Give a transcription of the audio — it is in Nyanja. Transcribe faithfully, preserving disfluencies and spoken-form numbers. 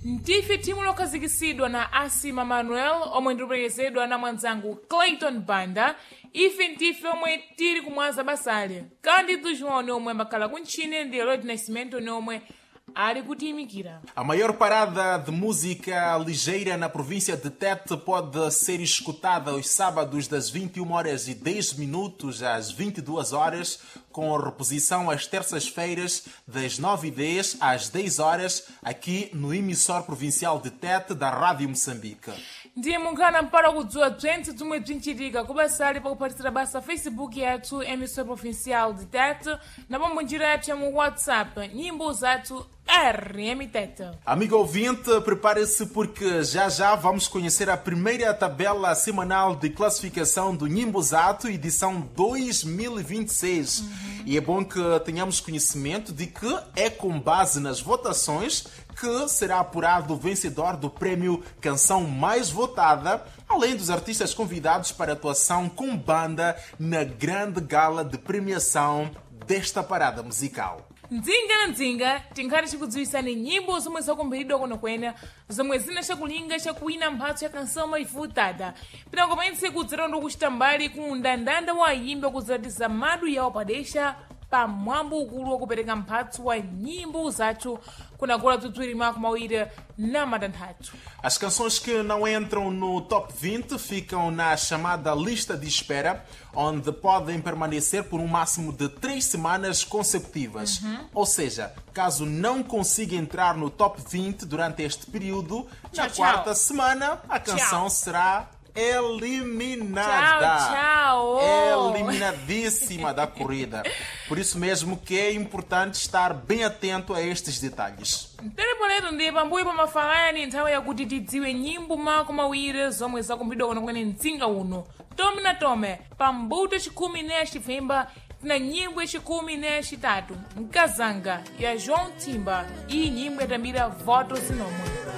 Ndife timu lokhazikitsidwa na Asima Manuel omwe ndikuperekezedwa na mwanzangu Clayton Banda. Ife ndife omwe tili kumwaza basale kandi tujuone omwe ambakhala kuntchine ndi Lloyd Nascimento omwe ali kutiyimikira. A maior parada de música ligeira na província de Tete pode ser escutada aos sábados das vinte e uma horas e dez minutos às vinte e duas horas, com reposição às terças-feiras das nove e dez às dez horas, aqui no emissor provincial de Tete da Rádio Moçambique. Ndiye munkhana mpala kudziwa bzentse zomwe bzinchitika kubasale pakuphatisira basa Facebook yathu emissor provincial de Tete na pomwe njira yapsa mu WhatsApp nyimbo zathu R M Tete. Amigo ouvinte, prepare-se porque já já vamos conhecer a primeira tabela semanal de classificação do Nhimbozato, edição dois mil e vinte e seis. Uhum. E é bom que tenhamos conhecimento de que é com base nas votações que será apurado o vencedor do prémio Canção Mais Votada, além dos artistas convidados para atuação com banda na grande gala de premiação desta parada musical. Ndzinga na ndzinga tinkhati tikudziwisani nyimbo zomwe zakumbiridwa kunokwene zomwe zina chakulinga chakuwina mphatso ya Canção Mais Votada. Pinango payinse kudzera ndo kuchita mbali ku mndandanda wa ayimbi kudzatiza madu yawo padesha pa mwambo ukulu wakupereka mphatso wa nyimbo zathu kunagola tudzwiri mako mawiri na matanthatu. As canções que não entram no top vinte ficam na chamada lista de espera, onde podem permanecer por um máximo de três semanas consecutivas. Uhum. Ou seja, caso não consiga entrar no top vinte durante este período, tchau, na tchau. quarta semana a canção tchau. será eliminada. Tchau, tchau. Eliminadíssima da corrida. Por isso mesmo que é importante estar bem atento a estes detalhes. Teleponeto ndi pambuyo pamafalani nthawi yakuti tidziwe nyimbo mako mawiri zomwe zakumbidwa kunokwene mtsinga uno. Tome na tome, pambuto chikhumi ne achifemba tina nyimbo yachikumi ne achitatu Nkazanga ya João Timba. Iyi nyimbo yatambira voto zinomwe.